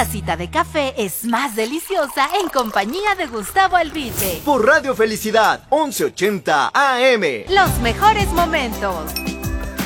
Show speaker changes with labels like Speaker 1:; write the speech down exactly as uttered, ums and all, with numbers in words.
Speaker 1: tacita de café es más deliciosa en compañía de Gustavo Alvite.
Speaker 2: Por Radio Felicidad, once ochenta A M.
Speaker 1: Los mejores momentos.